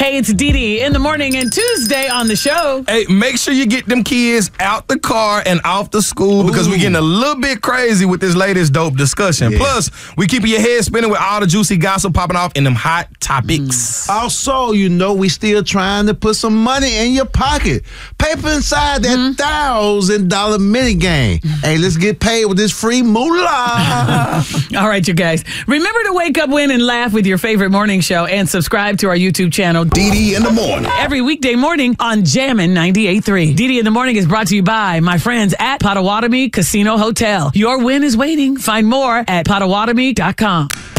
Hey, it's Dee Dee in the morning and Tuesday on the show. Hey, make sure you get them kids out the car and off the school because we're getting a little bit crazy with this latest dope discussion. Yeah. Plus, we keeping your head spinning with all the juicy gossip popping off in them hot topics. Also, we still trying to put some money in your pocket. Paper inside that $1,000 mini game. Hey, let's get paid with this free moolah. All right, you guys. Remember to wake up, win, and laugh with your favorite morning show and subscribe to our YouTube channel, Dee Dee in the Morning. Every weekday morning on Jammin' 98.3. Dee Dee in the Morning is brought to you by my friends at Potawatomi Casino Hotel. Your win is waiting. Find more at Potawatomi.com.